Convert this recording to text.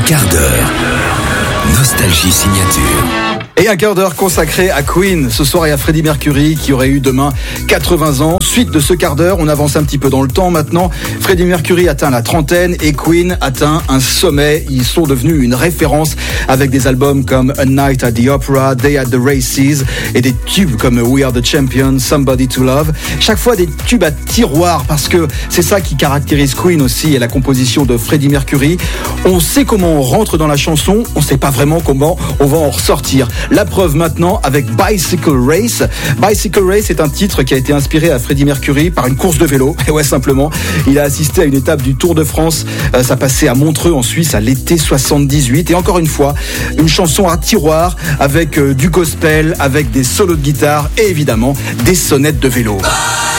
quart d'heure. Nostalgie signature. Et un quart d'heure consacré à Queen ce soir et à Freddie Mercury qui aurait eu demain 80 ans. Suite de ce quart d'heure, on avance un petit peu dans le temps maintenant. Freddie Mercury atteint la trentaine et Queen atteint un sommet. Ils sont devenus une référence avec des albums comme A Night at the Opera, Day at the Races et des tubes comme We Are the Champions, Somebody to Love. Chaque fois des tubes à tiroir parce que c'est ça qui caractérise Queen aussi et la composition de Freddie Mercury. On sait comment on rentre dans la chanson, on sait pas vraiment comment on va en ressortir. La preuve maintenant avec Bicycle Race. Bicycle Race est un titre qui a été inspiré à Freddie Mercury par une course de vélo. Et ouais, simplement, il a assisté à une étape du Tour de France. Ça passait à Montreux en Suisse à l'été 78. Et encore une fois, une chanson à tiroir avec du gospel, avec des solos de guitare et évidemment des sonnettes de vélo.